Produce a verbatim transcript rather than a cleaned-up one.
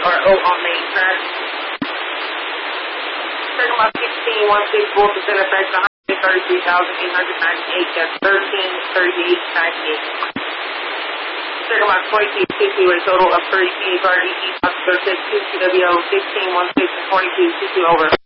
or O on main track. Circle about sixteen one six, both is in effect, one hundred thirty-three thousand eight hundred ninety-eight, that's thirteen thirty-eight ninety-eight. Circle about twenty-two fifty with a total of thirty-two, R D C, two C W O, sixteen one six and twenty-two, two two over.